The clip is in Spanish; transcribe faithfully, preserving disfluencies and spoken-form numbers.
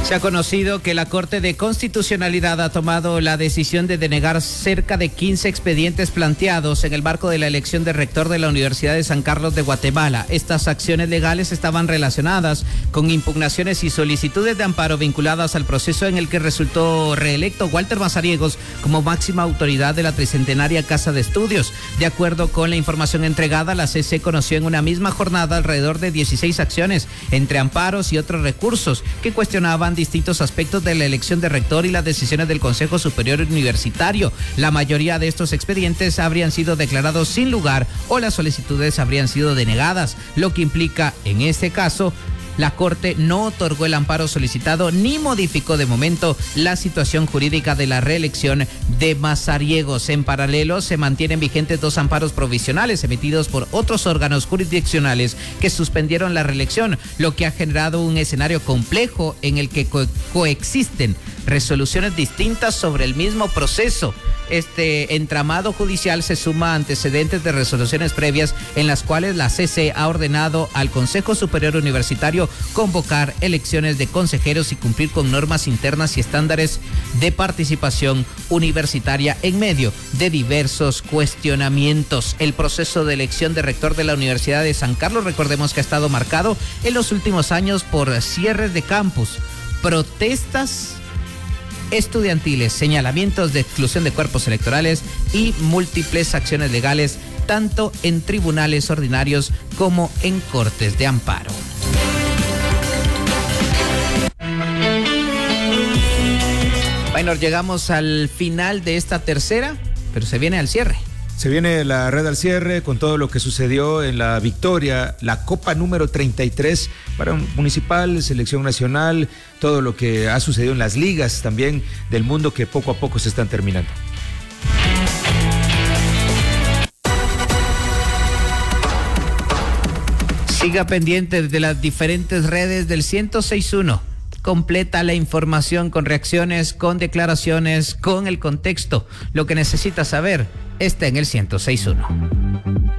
Se ha conocido que la Corte de Constitucionalidad ha tomado la decisión de denegar cerca de quince expedientes planteados en el marco de la elección de rector de la Universidad de San Carlos de Guatemala. Estas acciones legales estaban relacionadas con impugnaciones y solicitudes de amparo vinculadas al proceso en el que resultó reelecto Walter Mazariegos como máxima autoridad de la tricentenaria Casa de Estudios. De acuerdo con la información entregada, la C C conoció en una misma jornada alrededor de dieciséis acciones, entre amparos y otros recursos, que cuestionaban distintos aspectos de la elección de rector y las decisiones del Consejo Superior Universitario. La mayoría de estos expedientes habrían sido declarados sin lugar o las solicitudes habrían sido denegadas, lo que implica, en este caso, la Corte no otorgó el amparo solicitado ni modificó de momento la situación jurídica de la reelección de Mazariegos. En paralelo, se mantienen vigentes dos amparos provisionales emitidos por otros órganos jurisdiccionales que suspendieron la reelección, lo que ha generado un escenario complejo en el que co- coexisten resoluciones distintas sobre el mismo proceso. Este entramado judicial se suma a antecedentes de resoluciones previas en las cuales la C C ha ordenado al Consejo Superior Universitario convocar elecciones de consejeros y cumplir con normas internas y estándares de participación universitaria en medio de diversos cuestionamientos. El proceso de elección de rector de la Universidad de San Carlos, recordemos que ha estado marcado en los últimos años por cierres de campus, protestas estudiantiles, señalamientos de exclusión de cuerpos electorales y múltiples acciones legales, tanto en tribunales ordinarios como en cortes de amparo. Bueno, llegamos al final de esta tercera, pero se viene al cierre. Se viene la red al cierre con todo lo que sucedió en la victoria, la Copa número treinta y tres para Municipal, Selección Nacional, todo lo que ha sucedido en las ligas también del mundo que poco a poco se están terminando. Siga pendiente de las diferentes redes del ciento seis punto uno. Completa la información con reacciones, con declaraciones, con el contexto. Lo que necesita saber está en el ciento seis punto uno.